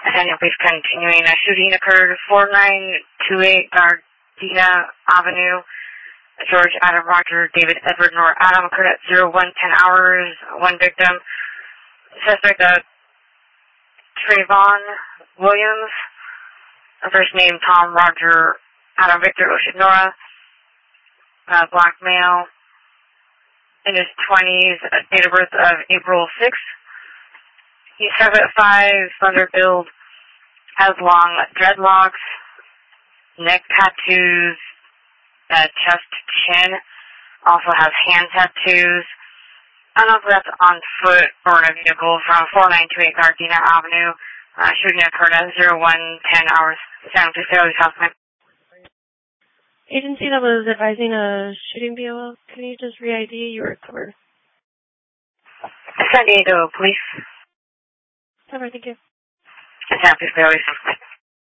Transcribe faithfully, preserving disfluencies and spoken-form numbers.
San Diego Police continuing. A shooting occurred four nine two eight Gardena Avenue. George Adam Roger David Edward Nor Adam occurred at zero one ten hours. One victim. Suspect uh, Trayvon Williams. First name Tom Roger Adam Victor Oceanora. Uh, black male. In his twenties. Uh, date of birth of April sixth. He's seven foot five, slender build. Has long dreadlocks. Neck tattoos. Uh, chest, chin. Also has hand tattoos. I don't know if that's on foot or in a vehicle from four nine two eight Gardena Avenue. Uh, shooting occurred at zero one ten hours. San Jose Southman. Agency that was advising a shooting B O L, can you just re-I D your cover? San Diego Police. All right, thank you. San Jose Southman.